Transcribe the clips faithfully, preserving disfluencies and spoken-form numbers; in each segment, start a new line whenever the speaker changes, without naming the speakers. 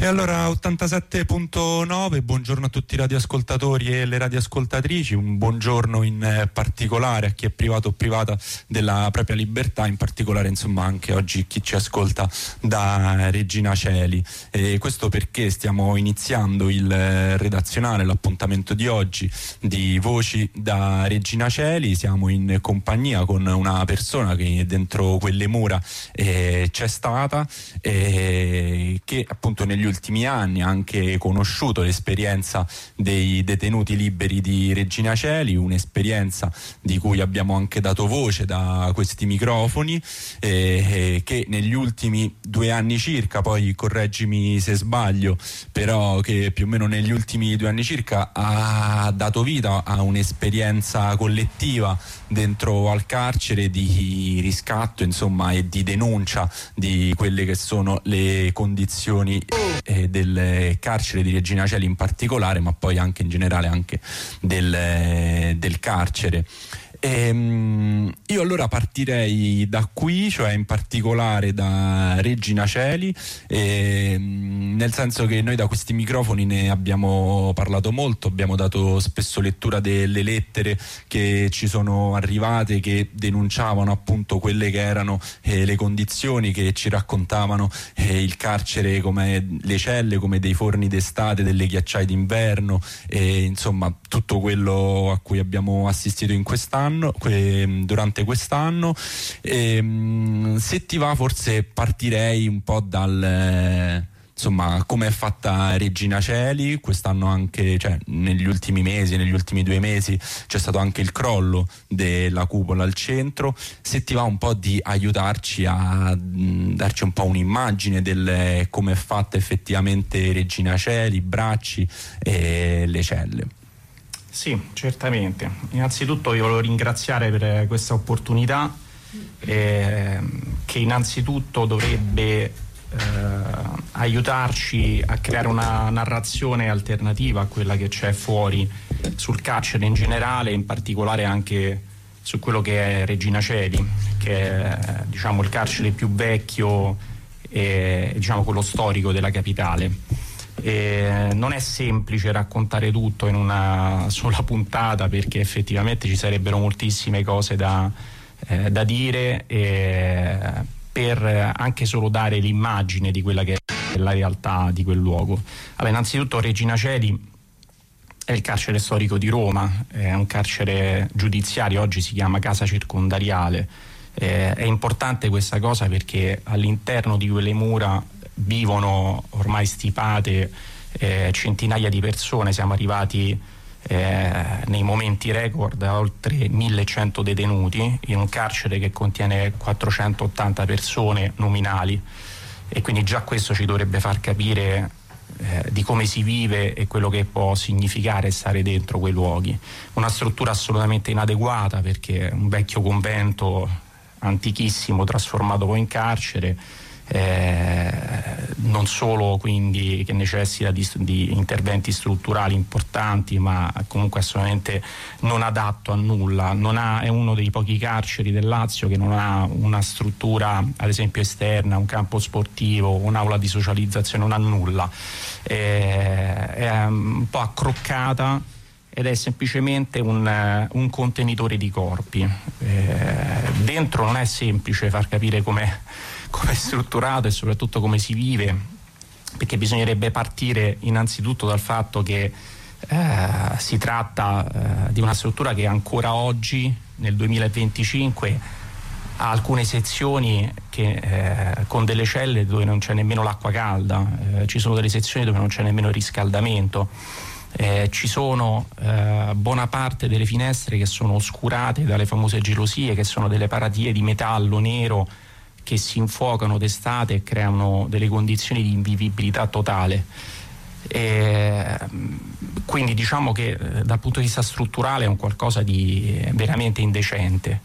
E allora ottantasette virgola nove, buongiorno a tutti i radioascoltatori e le radioascoltatrici, un buongiorno in particolare a chi è privato o privata della propria libertà, in particolare insomma anche oggi chi ci ascolta da Regina Coeli. E questo perché stiamo iniziando il redazionale, l'appuntamento di oggi di Voci da Regina Coeli. Siamo in compagnia con una persona che dentro quelle mura eh, c'è stata, eh, che appunto negli ultimi anni ha anche conosciuto l'esperienza dei detenuti liberi di Regina Coeli, un'esperienza di cui abbiamo anche dato voce da questi microfoni, eh, che negli ultimi due anni circa, poi correggimi se sbaglio, però che più o meno negli ultimi due anni circa ha dato vita a un'esperienza collettiva dentro al carcere di riscatto, insomma, e di denuncia di quelle che sono le condizioni eh, del carcere di Regina Coeli in particolare, ma poi anche in generale anche del, del carcere. Ehm, io allora partirei da qui, cioè in particolare da Regina Coeli, ehm, nel senso che noi da questi microfoni ne abbiamo parlato molto, abbiamo dato spesso lettura delle lettere che ci sono arrivate, che denunciavano appunto quelle che erano eh, le condizioni, che ci raccontavano eh, il carcere come le celle, come dei forni d'estate, delle ghiacciai d'inverno, e insomma tutto quello a cui abbiamo assistito in quest'anno, durante quest'anno. E, se ti va, forse partirei un po' dal insomma come è fatta Regina Coeli quest'anno, anche cioè negli ultimi mesi, negli ultimi due mesi c'è stato anche il crollo della cupola al centro. Se ti va un po' di aiutarci a mh, darci un po' un'immagine del come è fatta effettivamente Regina Coeli, i bracci e le celle.
Sì, certamente. Innanzitutto io volevo ringraziare per questa opportunità eh, che innanzitutto dovrebbe eh, aiutarci a creare una narrazione alternativa a quella che c'è fuori sul carcere in generale, in particolare anche su quello che è Regina Coeli, che è diciamo il carcere più vecchio e diciamo quello storico della capitale. E non è semplice raccontare tutto in una sola puntata, perché effettivamente ci sarebbero moltissime cose da, eh, da dire, eh, per anche solo dare l'immagine di quella che è la realtà di quel luogo. Allora, innanzitutto Regina Coeli è il carcere storico di Roma, è un carcere giudiziario, oggi si chiama casa circondariale. Eh, è importante questa cosa perché all'interno di quelle mura vivono ormai stipate eh, centinaia di persone. Siamo arrivati eh, nei momenti record a oltre millecento detenuti in un carcere che contiene quattrocentottanta persone nominali, e quindi già questo ci dovrebbe far capire eh, di come si vive e quello che può significare stare dentro quei luoghi. Una struttura assolutamente inadeguata, perché un vecchio convento antichissimo trasformato poi in carcere. Eh, non solo quindi che necessita di, di interventi strutturali importanti, ma comunque assolutamente non adatto a nulla. Non ha, è uno dei pochi carceri del Lazio che non ha una struttura ad esempio esterna, un campo sportivo, un'aula di socializzazione, non ha nulla. Eh, è un po' accroccata ed è semplicemente un, un contenitore di corpi. Eh, dentro non è semplice far capire com'è come è strutturato e soprattutto come si vive, perché bisognerebbe partire innanzitutto dal fatto che eh, si tratta eh, di una struttura che ancora oggi nel duemilaventicinque ha alcune sezioni che, eh, con delle celle dove non c'è nemmeno l'acqua calda, eh, ci sono delle sezioni dove non c'è nemmeno il riscaldamento. Eh, ci sono eh, buona parte delle finestre che sono oscurate dalle famose gelosie, che sono delle paratie di metallo nero che si infuocano d'estate e creano delle condizioni di invivibilità totale. E quindi diciamo che eh, dal punto di vista strutturale è un qualcosa di veramente indecente.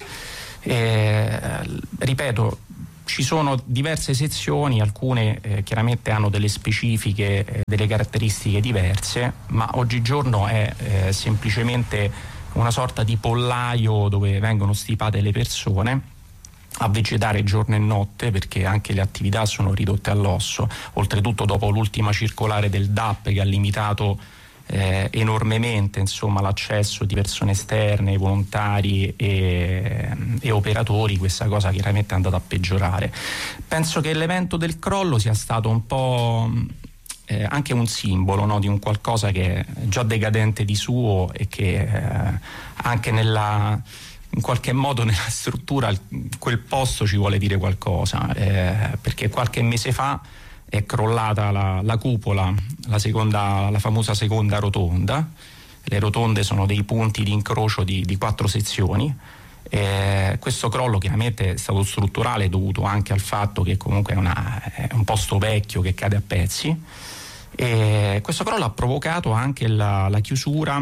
E, ripeto, ci sono diverse sezioni, alcune eh, chiaramente hanno delle specifiche, eh, delle caratteristiche diverse, ma oggigiorno è eh, semplicemente una sorta di pollaio dove vengono stipate le persone a vegetare giorno e notte, perché anche le attività sono ridotte all'osso, oltretutto dopo l'ultima circolare del D A P che ha limitato eh, enormemente insomma, l'accesso di persone esterne, volontari e, e operatori. Questa cosa chiaramente è andata a peggiorare. Penso che l'evento del crollo sia stato un po' eh, anche un simbolo, no, di un qualcosa che è già decadente di suo e che eh, anche nella in qualche modo nella struttura quel posto ci vuole dire qualcosa, eh, perché qualche mese fa è crollata la, la cupola, la, seconda, la famosa seconda rotonda. Le rotonde sono dei punti di incrocio di, di quattro sezioni. Eh, questo crollo chiaramente è stato strutturale, dovuto anche al fatto che comunque è, una, è un posto vecchio che cade a pezzi. E questo crollo ha provocato anche la, la chiusura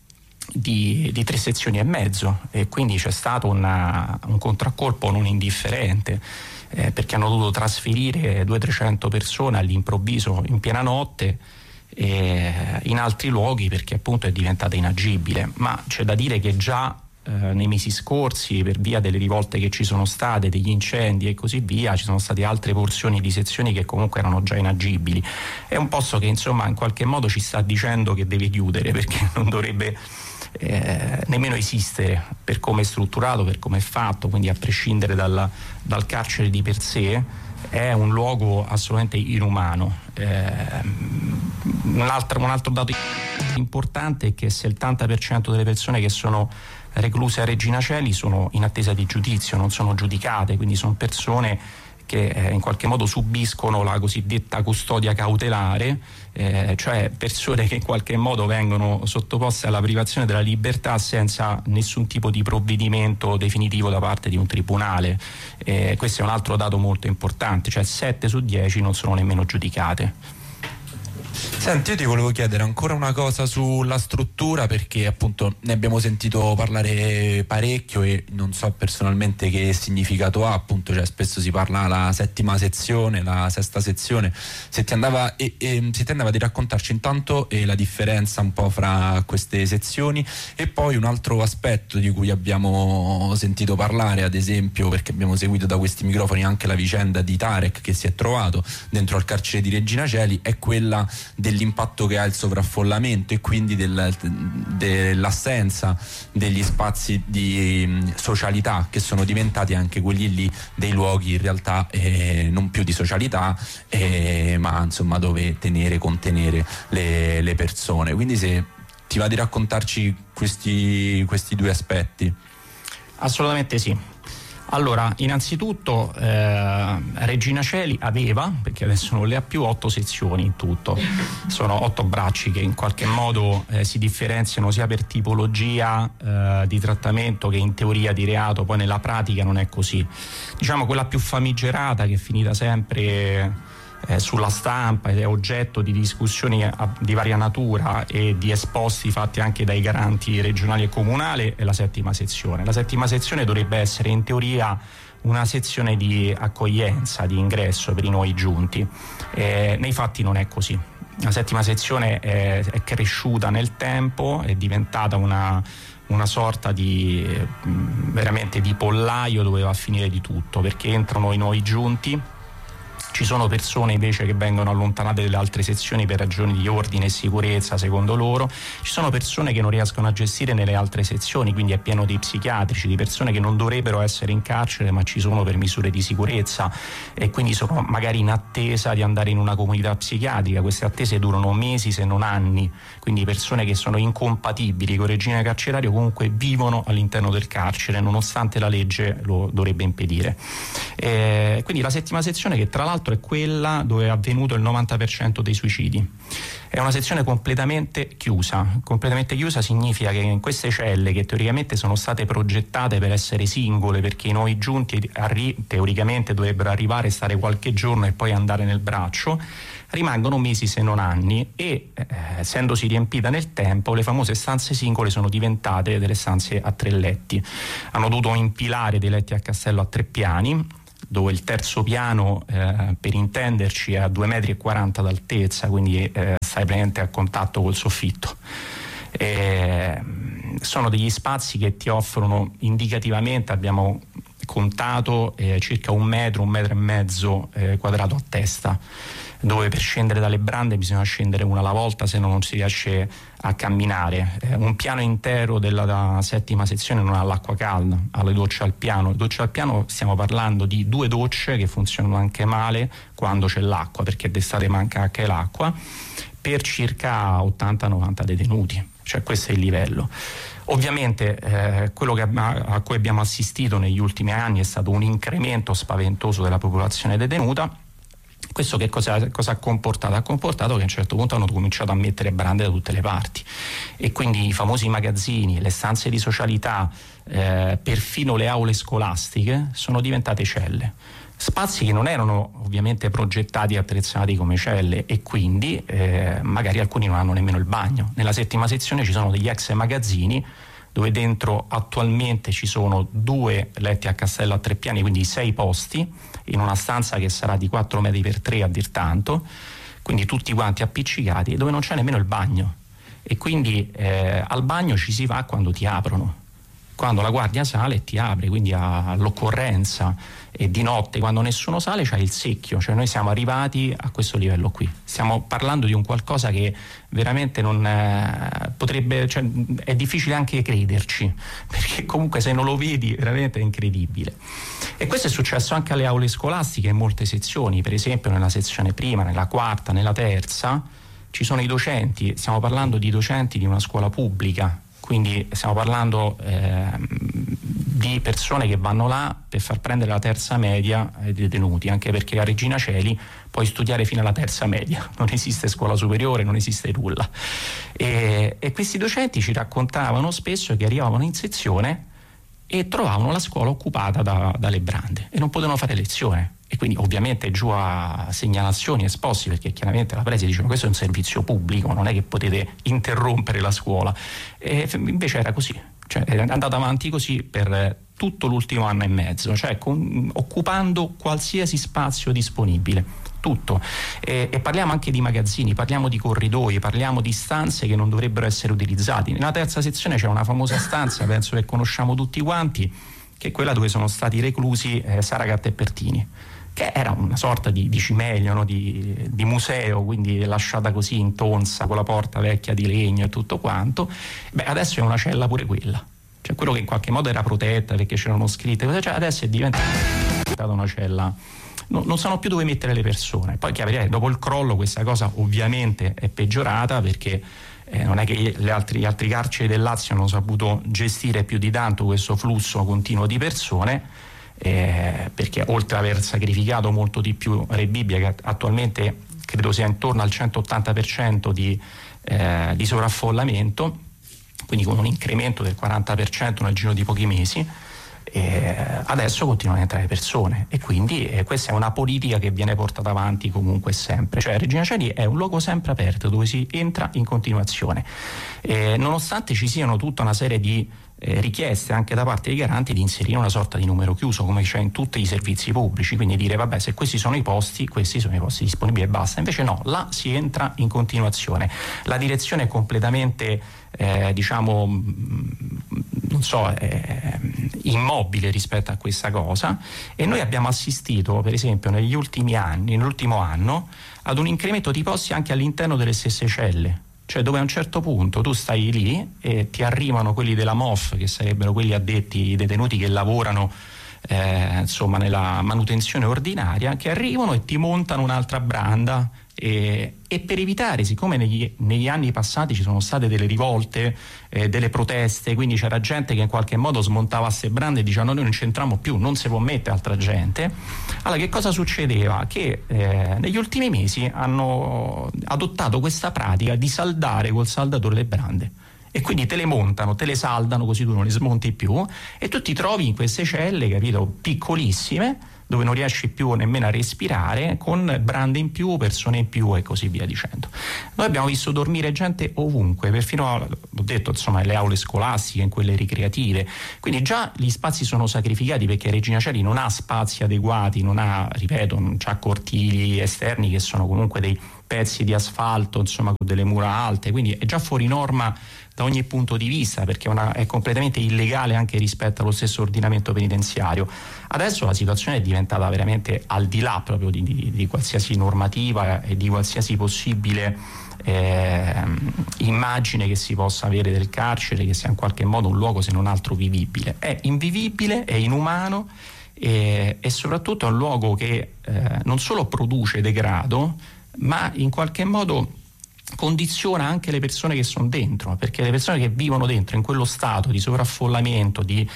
Di, di tre sezioni e mezzo, e quindi c'è stato una, un contraccolpo non indifferente, eh, perché hanno dovuto trasferire duecento trecento persone all'improvviso in piena notte eh, in altri luoghi, perché appunto è diventata inagibile. Ma c'è da dire che già eh, nei mesi scorsi, per via delle rivolte che ci sono state, degli incendi e così via, ci sono state altre porzioni di sezioni che comunque erano già inagibili. È un posto che insomma in qualche modo ci sta dicendo che deve chiudere, perché non dovrebbe Eh, nemmeno esistere per come è strutturato, per come è fatto, quindi a prescindere dal, dal carcere di per sé è un luogo assolutamente inumano. Eh, un, altro, un altro dato importante è che il settanta per cento delle persone che sono recluse a Regina Coeli sono in attesa di giudizio, non sono giudicate, quindi sono persone che eh, in qualche modo subiscono la cosiddetta custodia cautelare, eh, cioè persone che in qualche modo vengono sottoposte alla privazione della libertà senza nessun tipo di provvedimento definitivo da parte di un tribunale. Eh, questo è un altro dato molto importante, cioè sette su dieci non sono nemmeno giudicate.
Senti, io ti volevo chiedere ancora una cosa sulla struttura, perché appunto ne abbiamo sentito parlare parecchio e non so personalmente che significato ha, appunto, cioè spesso si parla la settima sezione, la sesta sezione. Se ti andava e, e se ti andava di raccontarci intanto eh, la differenza un po' fra queste sezioni, e poi un altro aspetto di cui abbiamo sentito parlare, ad esempio perché abbiamo seguito da questi microfoni anche la vicenda di Tarek che si è trovato dentro al carcere di Regina Coeli, è quella dell'impatto che ha il sovraffollamento e quindi del, dell'assenza degli spazi di socialità, che sono diventati anche quelli lì dei luoghi in realtà eh, non più di socialità eh, ma insomma dove tenere, contenere le, le persone. Quindi se ti va di raccontarci questi, questi due aspetti.
Assolutamente sì. Allora, innanzitutto eh, Regina Coeli aveva, perché adesso non le ha più, otto sezioni in tutto. Sono otto bracci che in qualche modo eh, si differenziano sia per tipologia eh, di trattamento che in teoria di reato, poi nella pratica non è così. Diciamo quella più famigerata, che è finita sempre eh, sulla stampa ed è oggetto di discussioni a, di varia natura e di esposti fatti anche dai garanti regionali e comunali, è la settima sezione. La settima sezione dovrebbe essere in teoria una sezione di accoglienza, di ingresso per i nuovi giunti. Eh, nei fatti non è così. La settima sezione è, è cresciuta nel tempo, è diventata una una sorta di veramente di pollaio dove va a finire di tutto, perché entrano i nuovi giunti. Ci sono persone invece che vengono allontanate dalle altre sezioni per ragioni di ordine e sicurezza, secondo loro. Ci sono persone che non riescono a gestire nelle altre sezioni, quindi è pieno di psichiatrici, di persone che non dovrebbero essere in carcere ma ci sono per misure di sicurezza e quindi sono magari in attesa di andare in una comunità psichiatrica. Queste attese durano mesi se non anni, quindi persone che sono incompatibili con il regime carcerario comunque vivono all'interno del carcere nonostante la legge lo dovrebbe impedire. Eh, quindi la settima sezione, che tra l'altro è quella dove è avvenuto il novanta per cento dei suicidi, è una sezione completamente chiusa. Completamente chiusa significa che in queste celle, che teoricamente sono state progettate per essere singole, perché i nuovi giunti arri- teoricamente dovrebbero arrivare, stare qualche giorno e poi andare nel braccio, rimangono mesi se non anni e eh, essendosi riempita nel tempo, le famose stanze singole sono diventate delle stanze a tre letti. Hanno dovuto impilare dei letti a castello a tre piani, dove il terzo piano, eh, per intenderci, è a due metri e quaranta d'altezza, quindi eh, stai praticamente a contatto col soffitto. E sono degli spazi che ti offrono indicativamente, abbiamo contato eh, circa un metro, un metro e mezzo eh, quadrato a testa, dove per scendere dalle brande bisogna scendere una alla volta, se no non si riesce a camminare. Eh, un piano intero della settima sezione non ha l'acqua calda, ha le docce al piano. Le docce al piano, stiamo parlando di due docce che funzionano anche male quando c'è l'acqua, perché d'estate manca anche l'acqua, per circa ottanta novanta detenuti, cioè questo è il livello. Ovviamente eh, quello che abbiamo, a cui abbiamo assistito negli ultimi anni è stato un incremento spaventoso della popolazione detenuta. Questo che cosa, cosa ha comportato? Ha comportato che a un certo punto hanno cominciato a mettere brande da tutte le parti, e quindi i famosi magazzini, le stanze di socialità, eh, perfino le aule scolastiche sono diventate celle. Spazi che non erano ovviamente progettati e attrezzati come celle, e quindi eh, magari alcuni non hanno nemmeno il bagno. Nella settima sezione ci sono degli ex magazzini dove dentro attualmente ci sono due letti a castello a tre piani, quindi sei posti, in una stanza che sarà di quattro metri per tre a dir tanto, quindi tutti quanti appiccicati, dove non c'è nemmeno il bagno. E quindi eh, al bagno ci si va quando ti aprono, quando la guardia sale e ti apre, quindi all'occorrenza, e di notte quando nessuno sale c'hai il secchio. Cioè noi siamo arrivati a questo livello qui, stiamo parlando di un qualcosa che veramente non eh, potrebbe, cioè, è difficile anche crederci, perché comunque se non lo vedi veramente è incredibile. E questo è successo anche alle aule scolastiche in molte sezioni, per esempio nella sezione prima, nella quarta, nella terza ci sono i docenti, stiamo parlando di docenti di una scuola pubblica, quindi stiamo parlando eh, di persone che vanno là per far prendere la terza media ai detenuti, anche perché a Regina Coeli puoi studiare fino alla terza media, non esiste scuola superiore, non esiste nulla. E, e questi docenti ci raccontavano spesso che arrivavano in sezione e trovavano la scuola occupata da, dalle brande e non potevano fare lezione. E quindi ovviamente giù a segnalazioni esposti, perché chiaramente la presi diceva questo è un servizio pubblico, non è che potete interrompere la scuola, e invece era così, cioè è andata avanti così per tutto l'ultimo anno e mezzo, cioè con, occupando qualsiasi spazio disponibile, tutto. E, e parliamo anche di magazzini, parliamo di corridoi, parliamo di stanze che non dovrebbero essere utilizzati. Nella terza sezione c'è una famosa stanza, penso che conosciamo tutti quanti, che è quella dove sono stati reclusi eh, Saragat e Pertini, che era una sorta di, di cimelio, no? di, di museo, quindi lasciata così in tonsa con la porta vecchia di legno e tutto quanto. Beh, adesso è una cella pure quella, cioè quello che in qualche modo era protetta perché c'erano scritte, cioè adesso è diventata una cella, no, non sanno più dove mettere le persone. Poi chiaramente dopo il crollo questa cosa ovviamente è peggiorata, perché eh, non è che gli altri, gli altri carceri del Lazio hanno saputo gestire più di tanto questo flusso continuo di persone, Eh, perché oltre ad aver sacrificato molto di più Re Bibbia, che attualmente credo sia intorno al centottanta per cento di, eh, di sovraffollamento, quindi con un incremento del quaranta per cento nel giro di pochi mesi, eh, adesso continuano ad entrare persone, e quindi eh, questa è una politica che viene portata avanti comunque sempre. Cioè Regina Coeli è un luogo sempre aperto dove si entra in continuazione, eh, nonostante ci siano tutta una serie di Eh, richieste anche da parte dei garanti di inserire una sorta di numero chiuso come c'è in tutti i servizi pubblici, quindi dire vabbè, se questi sono i posti, questi sono i posti disponibili e basta. Invece no, là si entra in continuazione, la direzione è completamente eh, diciamo non so eh, immobile rispetto a questa cosa, e noi abbiamo assistito per esempio negli ultimi anni, nell'ultimo anno, ad un incremento di posti anche all'interno delle stesse celle. Cioè dove a un certo punto tu stai lì e ti arrivano quelli della M O F, che sarebbero quelli addetti, i detenuti che lavorano eh, insomma nella manutenzione ordinaria, che arrivano e ti montano un'altra branda, e, e per evitare, siccome negli, negli anni passati ci sono state delle rivolte, eh, delle proteste, quindi c'era gente che in qualche modo smontava queste brande e diceva no, noi non c'entriamo più, non si può mettere altra gente. Allora che cosa succedeva? Che eh, negli ultimi mesi hanno adottato questa pratica di saldare col saldatore le brande, e quindi te le montano, te le saldano così tu non le smonti più, e tu ti trovi in queste celle, capito, piccolissime, dove non riesci più nemmeno a respirare, con brande in più, persone in più e così via dicendo. Noi abbiamo visto dormire gente ovunque, perfino, ho detto, insomma, nelle aule scolastiche, in quelle ricreative, quindi già gli spazi sono sacrificati, perché Regina Coeli non ha spazi adeguati, non ha, ripeto, non ha cortili esterni che sono comunque dei pezzi di asfalto, insomma, con delle mura alte, quindi è già fuori norma da ogni punto di vista, perché è, una, è completamente illegale anche rispetto allo stesso ordinamento penitenziario. Adesso la situazione è diventata veramente al di là proprio di, di, di qualsiasi normativa e di qualsiasi possibile eh, immagine che si possa avere del carcere, che sia in qualche modo un luogo se non altro vivibile. È invivibile, è inumano e, e soprattutto è un luogo che eh, non solo produce degrado, ma in qualche modo condiziona anche le persone che sono dentro, perché le persone che vivono dentro in quello stato di sovraffollamento, di,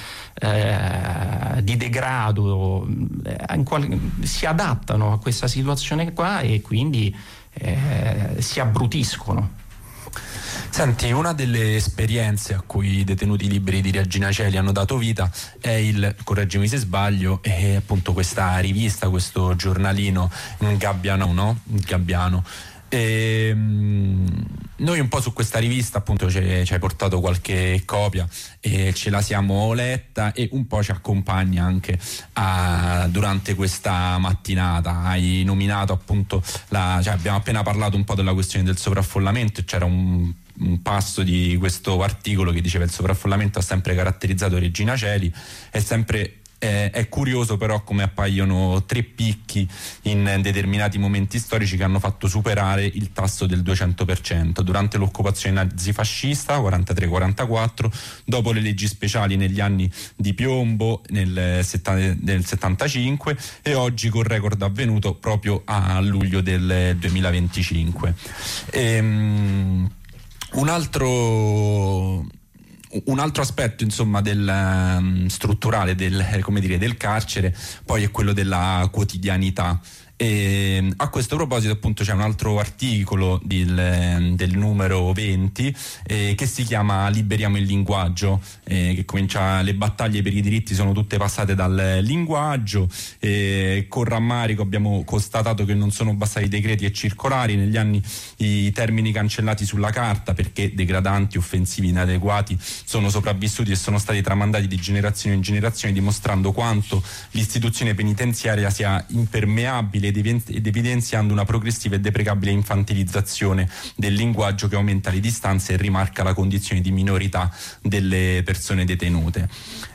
eh, di degrado, eh, in qual- si adattano a questa situazione qua e quindi eh, si abbrutiscono.
Senti, una delle esperienze a cui i detenuti liberi di Regina Coeli hanno dato vita è il, correggimi se sbaglio, è appunto questa rivista, questo giornalino Gabbiano, no? Gabbiano. E, um, noi un po' su questa rivista appunto ci hai portato qualche copia e ce la siamo letta e un po' ci accompagna anche a, durante questa mattinata. Hai nominato appunto la, cioè abbiamo appena parlato un po' della questione del sovraffollamento e c'era un un passo di questo articolo che diceva: il sovraffollamento ha sempre caratterizzato Regina Coeli, è sempre Eh, è curioso però come appaiono tre picchi in determinati momenti storici che hanno fatto superare il tasso del duecento per cento durante l'occupazione nazifascista quarantatré quarantaquattro, dopo le leggi speciali negli anni di piombo nel, nel settantacinque e oggi col record avvenuto proprio a luglio del duemilaventicinque. Ehm, un altro Un altro aspetto insomma del um, strutturale del, come dire, del carcere poi è quello della quotidianità. E a questo proposito appunto c'è un altro articolo del, del numero venti eh, che si chiama Liberiamo il linguaggio, eh, che comincia: le battaglie per i diritti sono tutte passate dal linguaggio, eh, con rammarico abbiamo constatato che non sono bastati decreti e circolari, negli anni i termini cancellati sulla carta perché degradanti, offensivi, inadeguati sono sopravvissuti e sono stati tramandati di generazione in generazione, dimostrando quanto l'istituzione penitenziaria sia impermeabile ed evidenziando una progressiva e deprecabile infantilizzazione del linguaggio che aumenta le distanze e rimarca la condizione di minorità delle persone detenute.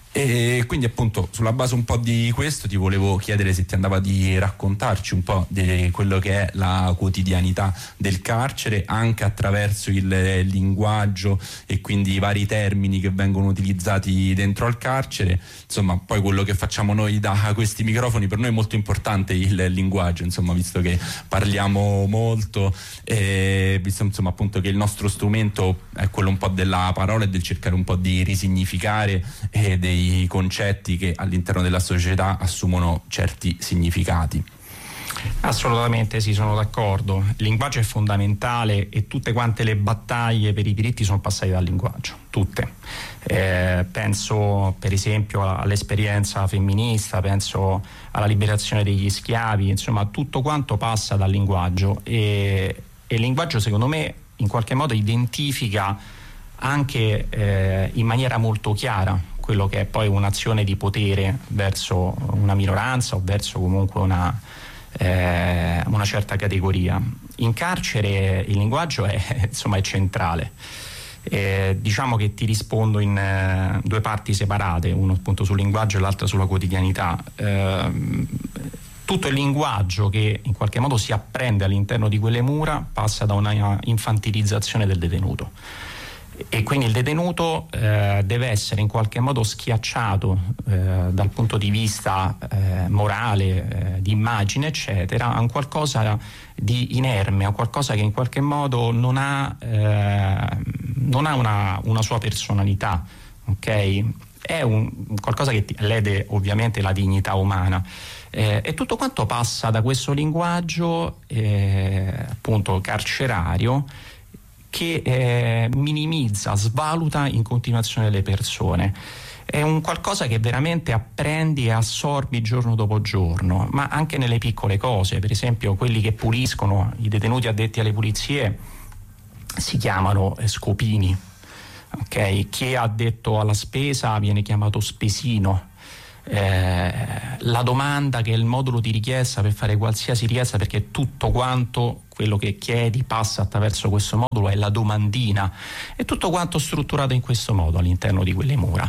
E quindi appunto sulla base un po' di questo ti volevo chiedere se ti andava di raccontarci un po' di quello che è la quotidianità del carcere anche attraverso il linguaggio e quindi i vari termini che vengono utilizzati dentro al carcere. Insomma, poi quello che facciamo noi da questi microfoni, per noi è molto importante il linguaggio, insomma, visto che parliamo molto e visto insomma appunto che il nostro strumento è quello un po' della parola e del cercare un po' di risignificare e dei i concetti che all'interno della società assumono certi significati.
Assolutamente sì, sono d'accordo. Il linguaggio è fondamentale e tutte quante le battaglie per i diritti sono passate dal linguaggio, tutte. Eh, penso per esempio all'esperienza femminista, penso alla liberazione degli schiavi, insomma tutto quanto passa dal linguaggio e, e il linguaggio secondo me in qualche modo identifica anche eh, in maniera molto chiara quello che è poi un'azione di potere verso una minoranza o verso comunque una, eh, una certa categoria. In carcere il linguaggio è, insomma, è centrale. Eh, diciamo che ti rispondo in eh, due parti separate, uno appunto sul linguaggio e l'altra sulla quotidianità. Eh, tutto il linguaggio che in qualche modo si apprende all'interno di quelle mura passa da una infantilizzazione del detenuto. E quindi il detenuto eh, deve essere in qualche modo schiacciato eh, dal punto di vista eh, morale, eh, di immagine eccetera, a un qualcosa di inerme, a qualcosa che in qualche modo non ha, eh, non ha una, una sua personalità, ok? È un, qualcosa che lede ovviamente la dignità umana. Eh, e tutto quanto passa da questo linguaggio eh, appunto carcerario che eh, minimizza, svaluta in continuazione le persone. È un qualcosa che veramente apprendi e assorbi giorno dopo giorno, ma anche nelle piccole cose. Per esempio quelli che puliscono, i detenuti addetti alle pulizie si chiamano eh, scopini, ok? Chi è addetto alla spesa viene chiamato spesino. eh, la domanda, che è il modulo di richiesta per fare qualsiasi richiesta, perché tutto quanto quello che chiedi passa attraverso questo modulo, è la domandina, è tutto quanto strutturato in questo modo all'interno di quelle mura,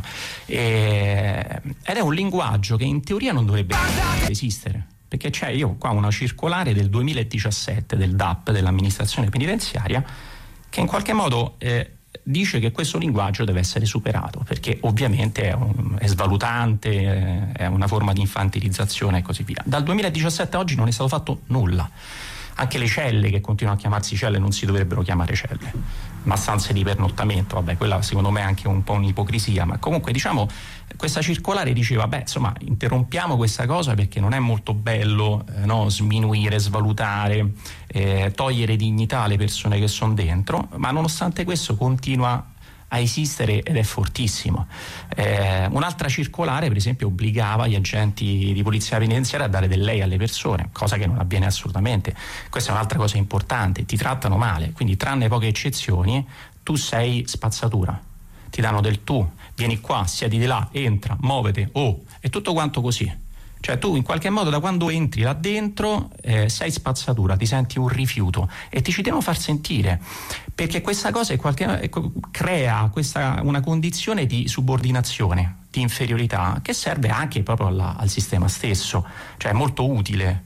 e, ed è un linguaggio che in teoria non dovrebbe esistere, perché c'è io qua una circolare del duemiladiciassette del D A P, dell'amministrazione penitenziaria, che in qualche modo eh, dice che questo linguaggio deve essere superato, perché ovviamente è, un, è svalutante, è una forma di infantilizzazione e così via. Dal duemiladiciassette a oggi non è stato fatto nulla. Anche le celle, che continuano a chiamarsi celle, non si dovrebbero chiamare celle, ma stanze di pernottamento. Vabbè, quella secondo me è anche un po' un'ipocrisia, ma comunque diciamo questa circolare diceva, beh, insomma, interrompiamo questa cosa perché non è molto bello eh, no, sminuire, svalutare, eh, togliere dignità alle persone che sono dentro, ma nonostante questo continua a esistere ed è fortissimo. Eh, un'altra circolare, per esempio, obbligava gli agenti di polizia penitenziaria a dare del lei alle persone, cosa che non avviene assolutamente. Questa è un'altra cosa importante: ti trattano male, quindi tranne poche eccezioni tu sei spazzatura, ti danno del tu, vieni qua, siedi di là, entra, muovete, oh, è tutto quanto così. Cioè tu in qualche modo da quando entri là dentro eh, sei spazzatura, ti senti un rifiuto, e ti ci devono far sentire, perché questa cosa è qualche, crea questa, una condizione di subordinazione, di inferiorità, che serve anche proprio alla, al sistema stesso, cioè è molto utile.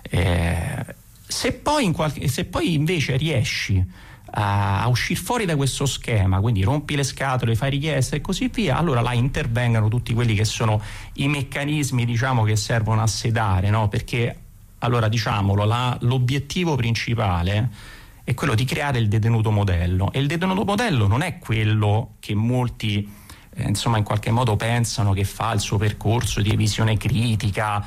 Eh, se, poi in qualche, se poi invece riesci a uscire fuori da questo schema, quindi rompi le scatole, fai richieste e così via, allora là intervengano tutti quelli che sono i meccanismi, diciamo, che servono a sedare, no? Perché allora, diciamolo, la, l'obiettivo principale è quello di creare il detenuto modello, e il detenuto modello non è quello che molti eh, insomma in qualche modo pensano, che fa il suo percorso di revisione critica,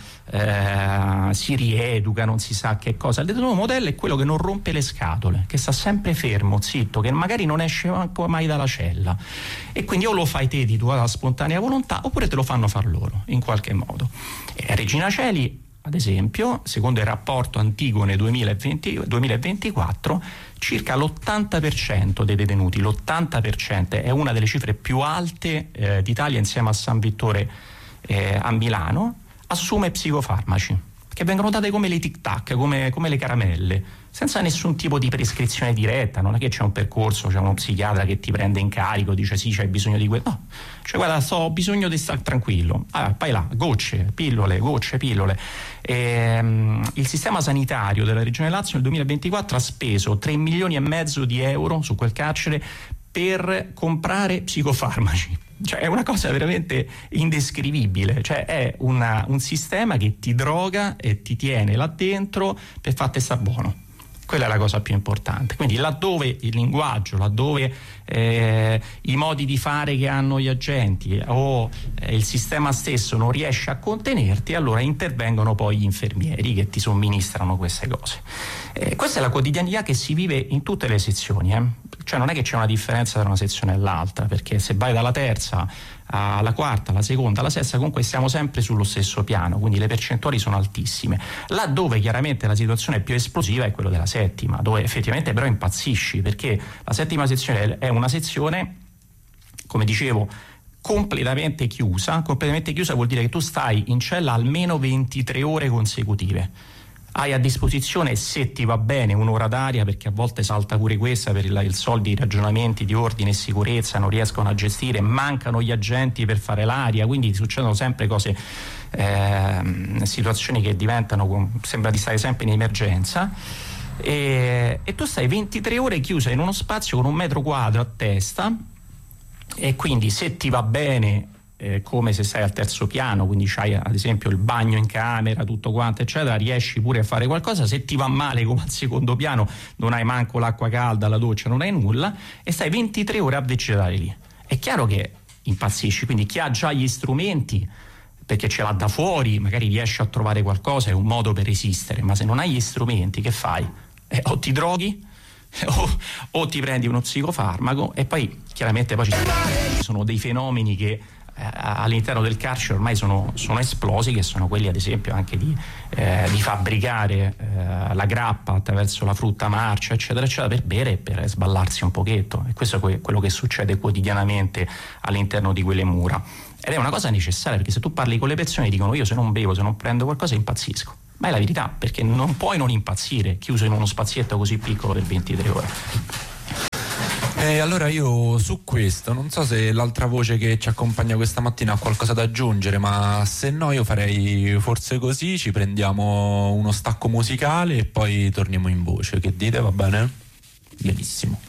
eh, si rieduca, non si sa che cosa. Il detenuto modello è quello che non rompe le scatole, che sta sempre fermo, zitto, che magari non esce mai dalla cella, e quindi o lo fai te di tua spontanea volontà oppure te lo fanno far loro in qualche modo. E Regina Coeli, ad esempio, secondo il rapporto Antigone duemilaventi, duemilaventiquattro, circa l'ottanta per cento dei detenuti, l'ottanta per cento è una delle cifre più alte eh, d'Italia, insieme a San Vittore eh, a Milano, assume psicofarmaci, che vengono date come le tic tac, come, come le caramelle, senza nessun tipo di prescrizione diretta. Non è che c'è un percorso, c'è uno psichiatra che ti prende in carico, dice sì, c'hai bisogno di quello, no, cioè guarda, so, ho bisogno di stare tranquillo, ah, vai là, gocce, pillole, gocce, pillole. E, um, il sistema sanitario della Regione Lazio nel duemilaventiquattro ha speso tre milioni e mezzo di euro su quel carcere per comprare psicofarmaci. Cioè è una cosa veramente indescrivibile, cioè è una, un sistema che ti droga e ti tiene là dentro per farti star buono. Quella è la cosa più importante. Quindi laddove il linguaggio, laddove eh, i modi di fare che hanno gli agenti o eh, il sistema stesso non riesce a contenerti, allora intervengono poi gli infermieri che ti somministrano queste cose. Eh, questa è la quotidianità che si vive in tutte le sezioni, eh? Cioè non è che c'è una differenza tra una sezione e l'altra, perché se vai dalla terza alla quarta, alla seconda, alla sesta, comunque siamo sempre sullo stesso piano, quindi le percentuali sono altissime. Là dove chiaramente la situazione è più esplosiva è quello della settima, dove effettivamente però impazzisci, perché la settima sezione è una sezione, come dicevo, completamente chiusa. Completamente chiusa vuol dire che tu stai in cella almeno ventitré ore consecutive. Hai a disposizione, se ti va bene, un'ora d'aria, perché a volte salta pure questa per il, il soldi di ragionamenti di ordine e sicurezza, non riescono a gestire, mancano gli agenti per fare l'aria, quindi succedono sempre cose, eh, situazioni che diventano, sembra di stare sempre in emergenza, e, e tu stai ventitré ore chiusa in uno spazio con un metro quadro a testa, e quindi se ti va bene, Eh, come se sei al terzo piano, quindi c'hai ad esempio il bagno in camera, tutto quanto eccetera, riesci pure a fare qualcosa. Se ti va male, come al secondo piano, non hai manco l'acqua calda, la doccia, non hai nulla, e stai ventitré ore a vegetare lì. È chiaro che impazzisci, quindi chi ha già gli strumenti, perché ce l'ha da fuori, magari riesce a trovare qualcosa, è un modo per resistere, ma se non hai gli strumenti, che fai? Eh, o ti droghi o, o ti prendi uno psicofarmaco, e poi chiaramente poi ci sono dei fenomeni che eh, all'interno del carcere ormai sono, sono esplosi, che sono quelli ad esempio anche di, eh, di fabbricare eh, la grappa attraverso la frutta marcia eccetera eccetera per bere e per sballarsi un pochetto, e questo è que- quello che succede quotidianamente all'interno di quelle mura, ed è una cosa necessaria, perché se tu parli con le persone dicono io se non bevo, se non prendo qualcosa impazzisco, ma è la verità, perché non puoi non impazzire chiuso in uno spazietto così piccolo per ventitré ore.
E allora io su questo non so se l'altra voce che ci accompagna questa mattina ha qualcosa da aggiungere, ma se no io farei forse così, ci prendiamo uno stacco musicale e poi torniamo in voce. Che dite, va bene? Benissimo.